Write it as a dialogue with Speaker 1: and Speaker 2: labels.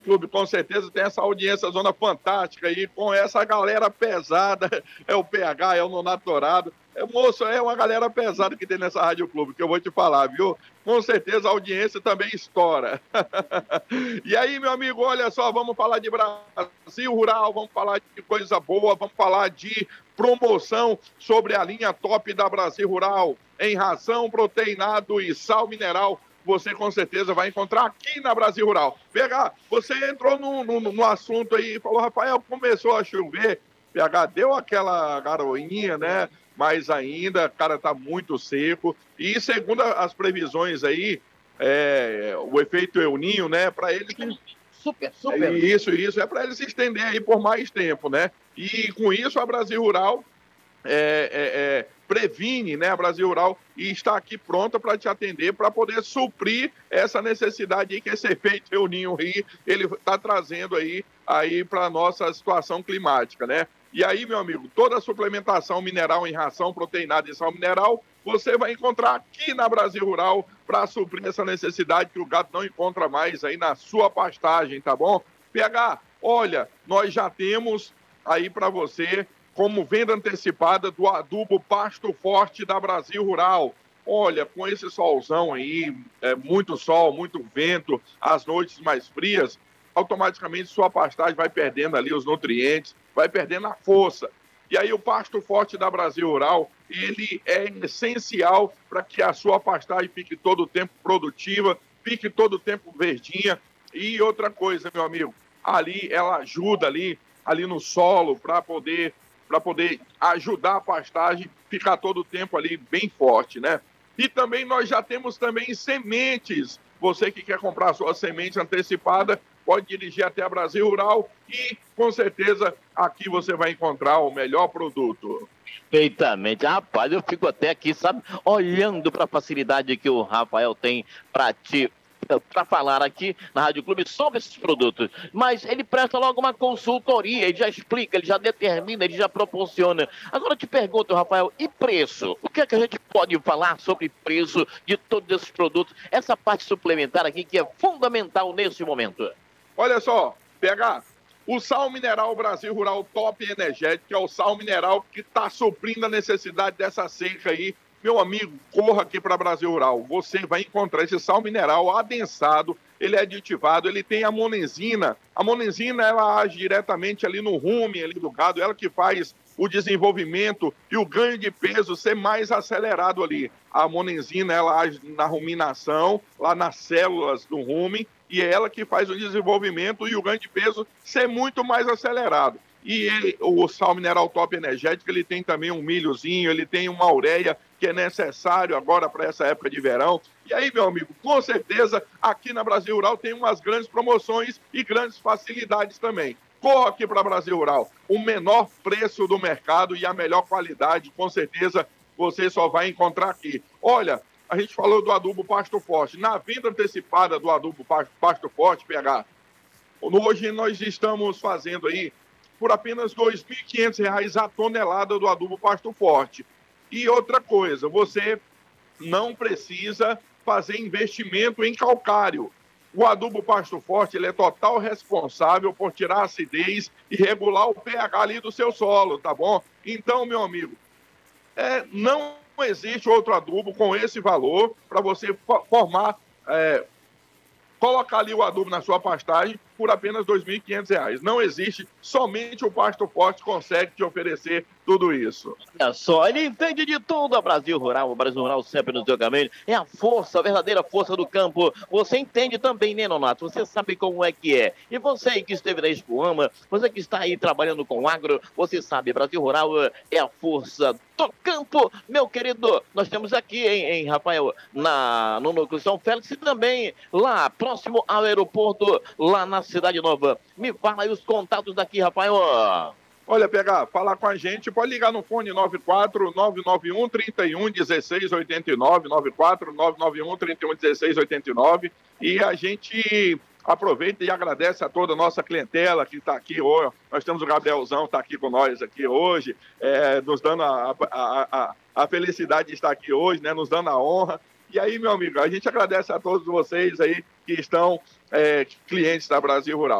Speaker 1: Clube com certeza tem essa audiência zona fantástica aí, com essa galera pesada, é o PH, é o Nonato Dourado, moço, é uma galera pesada que tem nessa Rádio Clube, que eu vou te falar, viu? Com certeza a audiência também estoura. E aí, meu amigo, olha só, vamos falar de Brasil Rural, vamos falar de coisa boa, vamos falar de promoção sobre a linha top da Brasil Rural, em ração, proteinado e sal mineral. Você com certeza vai encontrar aqui na Brasil Rural. PH, você entrou no assunto aí e falou, Rafael, começou a chover, PH deu aquela garoinha, né? Mas ainda, cara, tá muito seco. E segundo as previsões aí, o efeito El Ninho, né? Para ele que...
Speaker 2: Super.
Speaker 1: Isso, é para ele se estender aí por mais tempo, né? E com isso a Brasil Rural previne, né, a Brasil Rural, e está aqui pronta para te atender, para poder suprir essa necessidade aí que esse efeito El Ninho aí, ele está trazendo aí para a nossa situação climática, né? E aí, meu amigo, toda a suplementação mineral em ração, proteinada e sal mineral, você vai encontrar aqui na Brasil Rural para suprir essa necessidade que o gado não encontra mais aí na sua pastagem, tá bom? PH, olha, nós já temos aí para você como venda antecipada do adubo Pasto Forte da Brasil Rural. Olha, com esse solzão aí, muito sol, muito vento, as noites mais frias, automaticamente sua pastagem vai perdendo ali os nutrientes, vai perdendo a força. E aí o Pasto Forte da Brasil Rural, ele é essencial para que a sua pastagem fique todo o tempo produtiva, fique todo o tempo verdinha. E outra coisa, meu amigo, ali ela ajuda ali no solo para poder ajudar a pastagem ficar todo o tempo ali bem forte, né? E também nós já temos também sementes. Você que quer comprar a sua semente antecipada, pode dirigir até a Brasil Rural e, com certeza, aqui você vai encontrar o melhor produto.
Speaker 2: Perfeitamente. Rapaz, eu fico até aqui, sabe, olhando para a facilidade que o Rafael tem para falar aqui na Rádio Clube sobre esses produtos, mas ele presta logo uma consultoria, ele já explica, ele já determina, ele já proporciona. Agora eu te pergunto, Rafael, e preço? O que é que a gente pode falar sobre preço de todos esses produtos? Essa parte suplementar aqui que é fundamental nesse momento.
Speaker 1: Olha só, PH, o sal mineral Brasil Rural Top Energético, que é o sal mineral que está suprindo a necessidade dessa seca aí. Meu amigo, corra aqui para Brasil Rural. Você vai encontrar esse sal mineral adensado, ele é aditivado, ele tem a monenzina. A monenzina, ela age diretamente ali no rumen ali do gado, ela que faz o desenvolvimento e o ganho de peso ser mais acelerado ali. A monenzina, ela age na ruminação, lá nas células do rumen, e é ela que faz o desenvolvimento e o ganho de peso ser muito mais acelerado. E o sal mineral top energético, ele tem também um milhozinho, ele tem uma ureia que é necessário agora para essa época de verão. E aí, meu amigo, com certeza, aqui na Brasil Rural tem umas grandes promoções e grandes facilidades também. Corra aqui para Brasil Rural, o menor preço do mercado e a melhor qualidade, com certeza você só vai encontrar aqui. Olha, a gente falou do adubo Pasto Forte. Na venda antecipada do adubo Pasto Forte, PH, hoje nós estamos fazendo aí por apenas R$ 2.500 a tonelada do adubo Pasto Forte. E outra coisa, você não precisa fazer investimento em calcário. O adubo Pasto Forte, ele é total responsável por tirar a acidez e regular o pH ali do seu solo, tá bom? Então, meu amigo, não existe outro adubo com esse valor para você colocar ali o adubo na sua pastagem por apenas R$ 2.500. Não existe, somente o Pasto Forte consegue te oferecer tudo isso.
Speaker 2: Olha só, ele entende de tudo, a Brasil Rural, o Brasil Rural sempre no seu caminho, é a força, a verdadeira força do campo. Você entende também, né, Nonato? Você sabe como é que é. E você que esteve na Expoama, você que está aí trabalhando com agro, você sabe, Brasil Rural é a força do campo. Meu querido, nós temos aqui, em Rafael, no Núcleo São Félix e também lá, próximo ao aeroporto, lá na Cidade Nova. Me fala aí os contatos daqui, Rafael.
Speaker 1: Olha, PH, falar com a gente, pode ligar no fone 94-991-31-1689, 94-991-31-1689, e a gente aproveita e agradece a toda a nossa clientela que está aqui hoje. Nós temos o Gabrielzão, está aqui com nós aqui hoje, nos dando a felicidade de estar aqui hoje, né, nos dando a honra. E aí, meu amigo, a gente agradece a todos vocês aí que estão clientes da Brasil Rural.